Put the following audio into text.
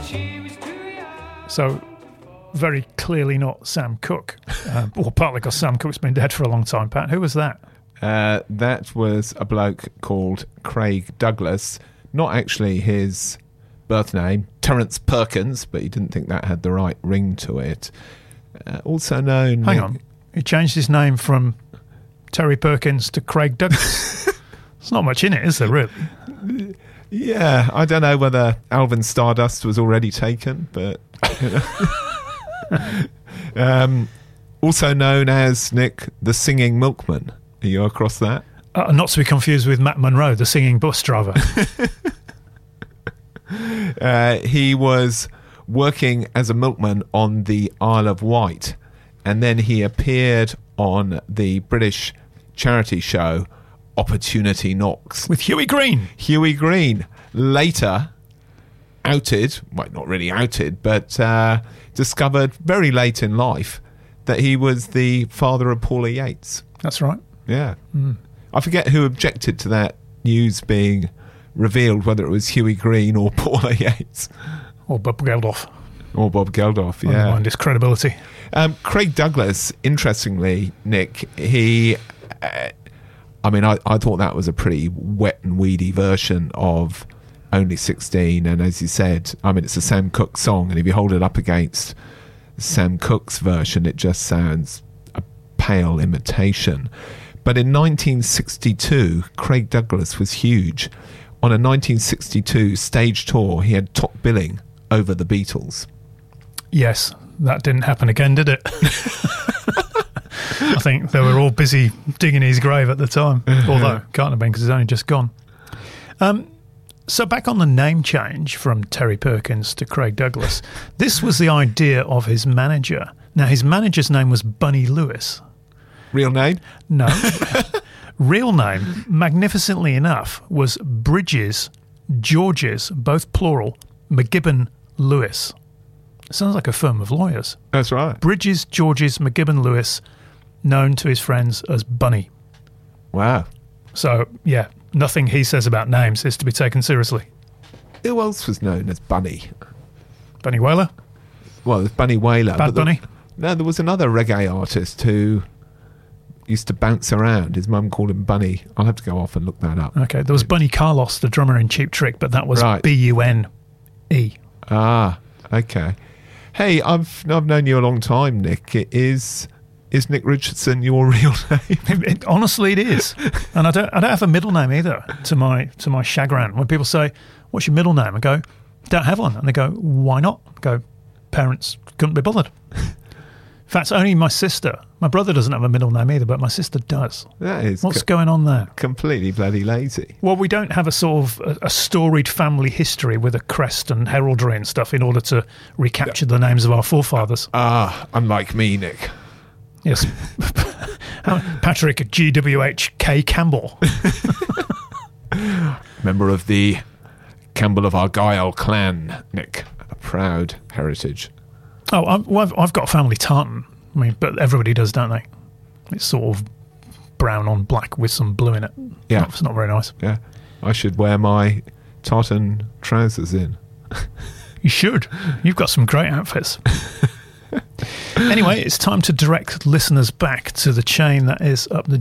So, very clearly not Sam Cooke. Well, partly because Sam Cooke's been dead for a long time, Pat. Who was that? That was a bloke called Craig Douglas. Not actually his birth name, Terence Perkins, but he didn't think that had the right ring to it. Also known... Hang on. He changed his name from Terry Perkins to Craig Douglas. There's not much in it, is there, really? Yeah, I don't know whether Alvin Stardust was already taken, but... also known as, Nick, the Singing Milkman. Are you across that? Not to be confused with Matt Monro, the singing bus driver. He was working as a milkman on the Isle of Wight, and then he appeared on the British charity show Opportunity Knocks. With Hughie Green. Hughie Green, later outed, well, not really outed, but discovered very late in life that he was the father of Paula Yates. That's right. Yeah. I forget who objected to that news being revealed, whether it was Hughie Green or Paula Yates. Or Bob Geldof. Or Bob Geldof, yeah. Undermined his credibility. Craig Douglas, interestingly, Nick, he... I thought that was a pretty wet and weedy version of Only 16, and as you said, it's a Sam Cooke song, and if you hold it up against Sam Cooke's version, it just sounds a pale imitation. But in 1962, Craig Douglas was huge. On a 1962 stage tour, he had top billing over the Beatles. Yes, that didn't happen again, did it? I think they were all busy digging his grave at the time. Although, can't have been because it's only just gone. So back on the name change from Terry Perkins to Craig Douglas, this was the idea of his manager. Now, his manager's name was Bunny Lewis. Real name? No. Real name, magnificently enough, was Bridges Georges, both plural, McGibbon Lewis. Sounds like a firm of lawyers. That's right. Bridges Georges McGibbon Lewis, known to his friends as Bunny. Wow. So, yeah, nothing he says about names is to be taken seriously. Who else was known as Bunny? Bunny Wailer? Well, there's Bunny Wailer. Bad Bunny? No, there was another reggae artist who used to bounce around. His mum called him Bunny. I'll have to go off and look that up. Okay, there was Bunny Carlos, the drummer in Cheap Trick, but that was right. B-U-N-E. Ah, okay. Hey, I've known you a long time, Nick. Is Nick Richardson your real name? Honestly, it is. And I don't have a middle name either, to my chagrin. When people say, "What's your middle name?" I go, "Don't have one." And they go, "Why not?" I go, "Parents couldn't be bothered." In fact, only my sister. My brother doesn't have a middle name either, but my sister does. That is what's going on there? Completely bloody lazy. Well, we don't have a sort of a storied family history with a crest and heraldry and stuff in order to recapture the names of our forefathers. Unlike me, Nick. Yes. Patrick G.W.H.K. Campbell. Member of the Campbell of Argyll clan, Nick. A proud heritage. Oh, I've got a family tartan. But everybody does, don't they? It's sort of brown on black with some blue in it. Yeah. It's not very nice. Yeah. I should wear my tartan trousers in. You should. You've got some great outfits. Anyway, it's time to direct listeners back to the chain that is Up the